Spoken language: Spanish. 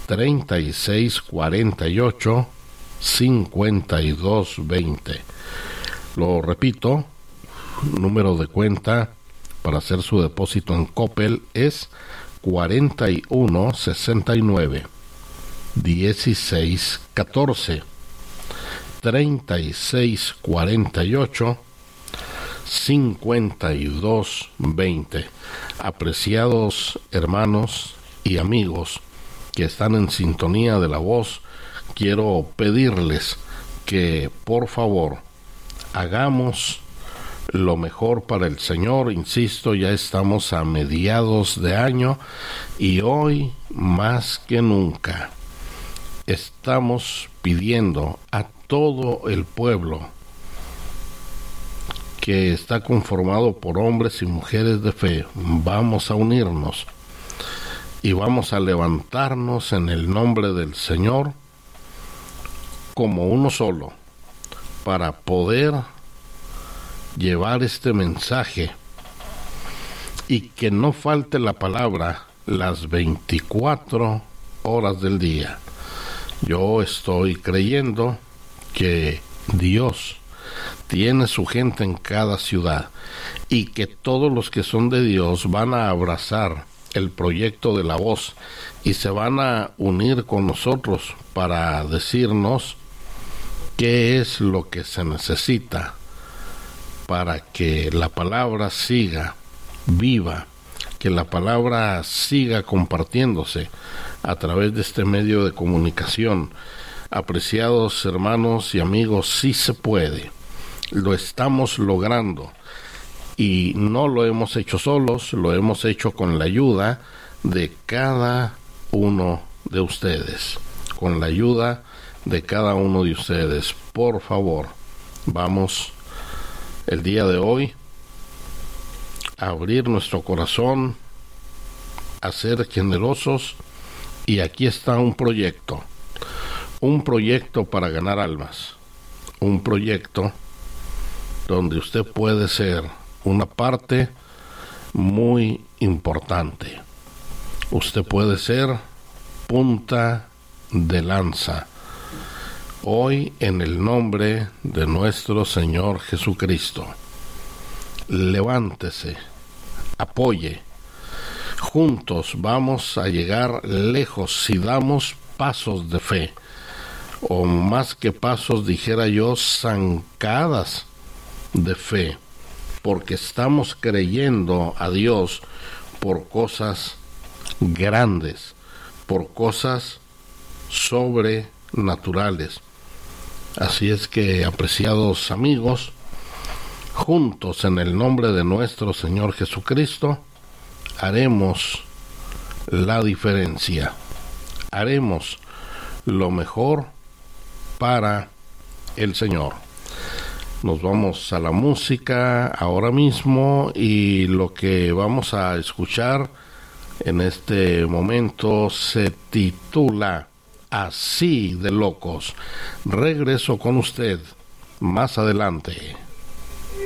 3648-5220. Lo repito, número de cuenta para hacer su depósito en Coppel es 4169-1614. 3648-5220. Apreciados hermanos y amigos que están en sintonía de la voz, quiero pedirles que por favor hagamos lo mejor para el Señor. Insisto, ya estamos a mediados de año y hoy más que nunca estamos pidiendo a todo el pueblo que está conformado por hombres y mujeres de fe, vamos a unirnos y vamos a levantarnos en el nombre del Señor como uno solo para poder llevar este mensaje y que no falte la palabra las 24 horas del día. Yo estoy creyendo que Dios tiene su gente en cada ciudad y que todos los que son de Dios van a abrazar el proyecto de la voz y se van a unir con nosotros para decirnos qué es lo que se necesita para que la palabra siga viva, que la palabra siga compartiéndose a través de este medio de comunicación. Apreciados hermanos y amigos, sí se puede, lo estamos logrando y no lo hemos hecho solos, lo hemos hecho con la ayuda de cada uno de ustedes, con la ayuda de cada uno de ustedes. Por favor, vamos el día de hoy a abrir nuestro corazón, a ser generosos, y aquí está un proyecto para ganar almas, un proyecto donde usted puede ser una parte muy importante. Usted puede ser punta de lanza hoy en el nombre de nuestro Señor Jesucristo. Levántese, apoye. Juntos vamos a llegar lejos si damos pasos de fe, o más que pasos, dijera yo, zancadas de fe, porque estamos creyendo a Dios por cosas grandes, por cosas sobrenaturales. Así es que, apreciados amigos, juntos en el nombre de nuestro Señor Jesucristo, haremos la diferencia, haremos lo mejor para el Señor. Nos vamos a la música ahora mismo y lo que vamos a escuchar en este momento se titula Así de locos. Regreso con usted más adelante.